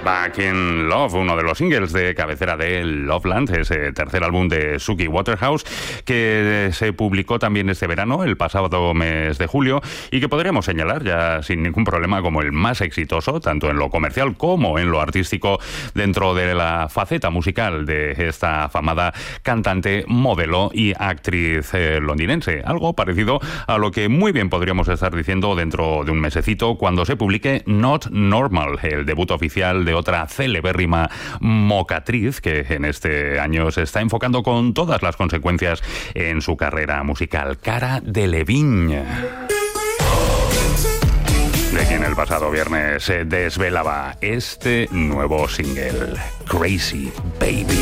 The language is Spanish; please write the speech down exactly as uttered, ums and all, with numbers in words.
Back in Love, uno de los singles de cabecera de Loveland, ese tercer álbum de Suki Waterhouse, que se publicó también este verano, el pasado mes de julio, y que podríamos señalar ya sin ningún problema como el más exitoso, tanto en lo comercial como en lo artístico, dentro de la faceta musical de esta afamada cantante, modelo y actriz eh, londinense. Algo parecido a lo que muy bien podríamos estar diciendo dentro de un mesecito cuando se publique Not Normal, el debut oficial de otra celebérrima mocatriz que en este año se está enfocando con todas las consecuencias en su carrera musical, Cara Delevingne, de quien el pasado viernes se desvelaba este nuevo single, Crazy Baby.